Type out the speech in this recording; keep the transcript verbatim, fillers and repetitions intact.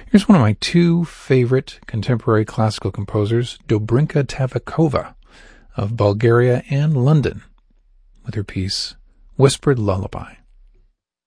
Here's one of my two favorite contemporary classical composers, Dobrinka Tavikova of Bulgaria and London, with her piece, Whispered Lullaby.